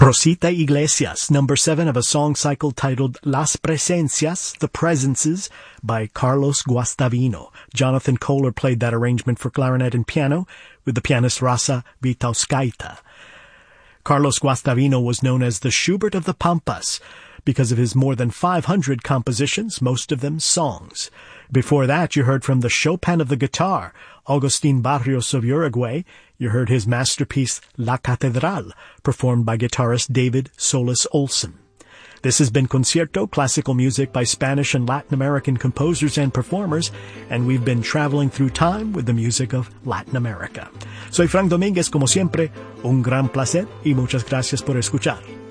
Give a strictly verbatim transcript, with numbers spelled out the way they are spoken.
Rosita Iglesias, number seven of a song cycle titled Las Presencias, The Presences, by Carlos Guastavino. Jonathan Kohler played that arrangement for clarinet and piano with the pianist Rasa Vitauskaita. Carlos Guastavino was known as the Schubert of the Pampas because of his more than five hundred compositions, most of them songs. Before that, you heard from the Chopin of the guitar, Agustin Barrios of Uruguay. You heard his masterpiece La Catedral, performed by guitarist David Solis Olsen. This has been Concierto, classical music by Spanish and Latin American composers and performers, and we've been traveling through time with the music of Latin America. Soy Frank Domínguez, como siempre, un gran placer y muchas gracias por escuchar.